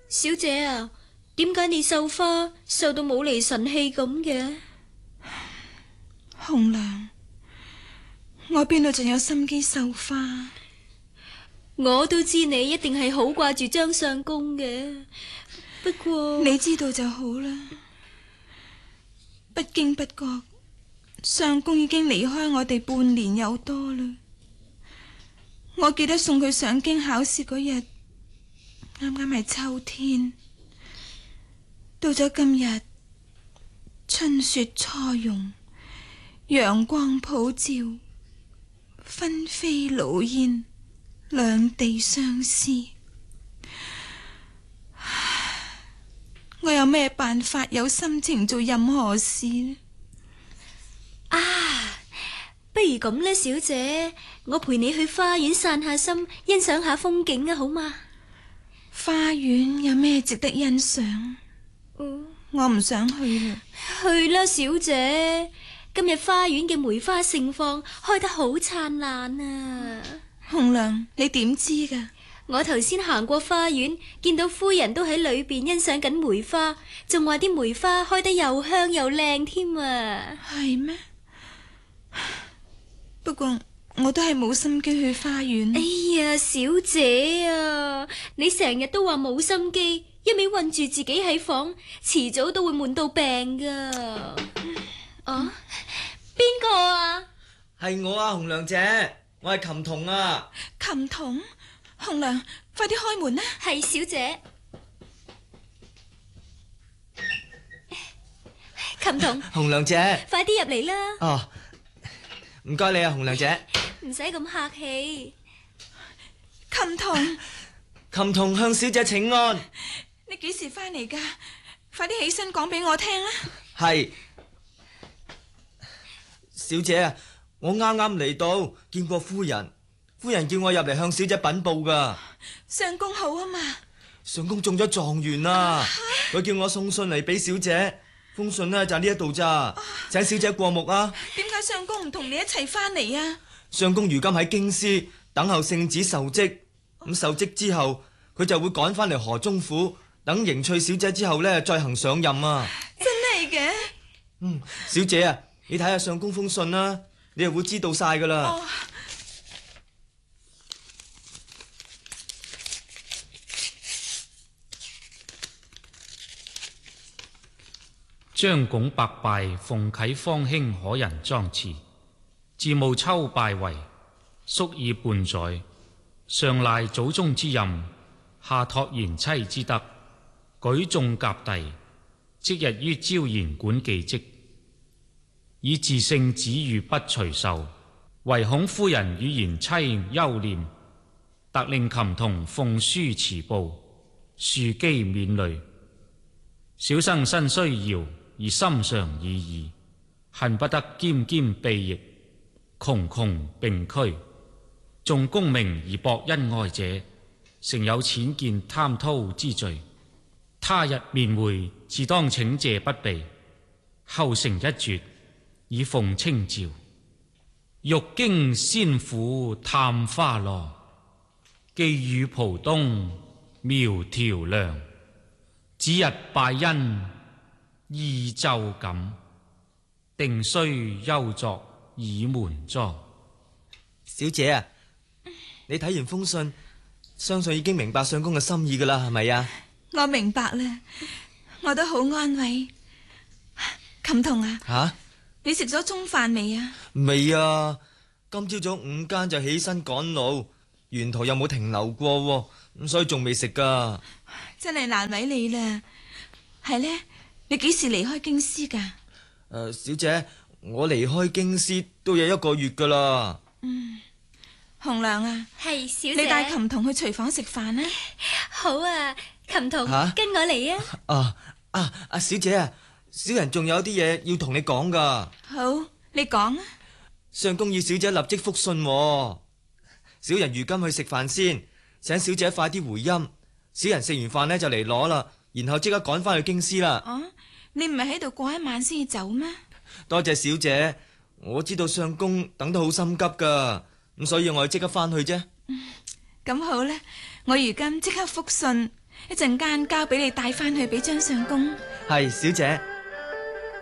小姐啊，點解你繡花繡到冇厘神氣咁嘅？ 紅娘，我邊度仲有心機繡花？ 我都知你一定係好掛住張相公嘅，不過你知道就好啦。不經不覺，相公已經離開我哋半年有多啦。我記得送佢上京考試嗰日，啱啱係秋天。到咗今日，春雪初融，陽光普照，紛飛魯煙，兩地相思。我有咩辦法有心情做任何事呢？ 啊，不如咁呢，小姐，我陪你去花園散下心，欣賞下風景啊，好嗎？ 花園有咩值得欣賞？我唔想去啦。 去啦，小姐，今日花園嘅梅花盛放，開得好燦爛啊！ 紅娘，你點知㗎？ 我頭先行過花園，見到夫人都喺裏邊欣賞緊梅花，仲話啲梅花開得又香又靚添啊！ 係咩？不過我都係冇心機去花園。 哎呀，小姐啊，你成日都話冇心機，一味困住自己喺房，遲早都會悶到病噶。啊，邊個啊？ 係我啊，紅娘姐，我係琴童啊。 琴童，紅娘，快啲開門啦！ 係小姐。琴童， 紅娘姐， 快啲入嚟啦！ 哦，唔該你啊，紅娘姐。 唔使咁客氣。 琴童， 琴童向小姐請安。 你幾時翻嚟㗎？快啲起身講俾我聽啦！ 係，小姐啊，我啱啱嚟到，見過夫人，夫人叫我入嚟向小姐稟報㗎。 相公好啊嘛？ 相公中咗狀元啊！佢叫我送信嚟俾小姐，封信呢就喺呢一度咋，請小姐過目啊！ 點解相公唔同你一齊翻嚟啊？ 相公如今喺京師等候聖旨受職，咁受職之後佢就會趕翻嚟河中府，等迎娶小姐之後呢再行上任啊！ 真係嘅？ 小姐啊，你睇下相公封信啦，你就會知道晒噶啦。 張拱伯拜奉啟方兄可人莊詞，自務秋拜為叔以半載，上賴祖宗之任，下託賢妻之德，舉眾夾弟，即日於招賢館記職，以自聖旨諭不隨受，唯恐夫人與賢妻憂念，特令琴童奉書辭報，庶幾免累。小生身雖遙而心常已矣，恨不得兼兼備役，窮窮並驅，重功名而博恩愛者，誠有僭建貪圖之罪。他日面會，自當請謝不備，後成一絕，以奉清詔。欲經先府探花郎，寄與浦東苗條梁。指日拜恩依奏感，定須休作以門莊。 小姐啊，你睇完封信，相信已經明白相公嘅心意噶啦，係咪啊？ 我明白啦，我都好安慰。琴童啊， 吓？ 你食咗中飯未啊？ 未啊，今朝早5更就起身趕路，沿途又冇停留過，咁所以仲未食噶。 真係難為你啦。係呢，你幾時離開京師噶？ 小姐，我離開京師都有1個月噶啦。 紅娘啊， 係小姐， 你帶琴童去廚房食飯啦。 好啊，琴童，跟我嚟啊！ 小姐啊，小人仲有啲嘢要同你講噶。 好，你講啊。 相公要小姐立即復信，小人如今去食飯先，請小姐快啲回音。小人食完飯呢就嚟攞啦，然後即刻趕翻去京師啦。 你唔係喺度過一晚先至走咩？ 多謝小姐，我知道相公等得好心急噶，咁所以我要即刻翻去啫。 咁好啦，我如今即刻復信， 一陣間交俾你帶返去俾張相公。 係，小姐。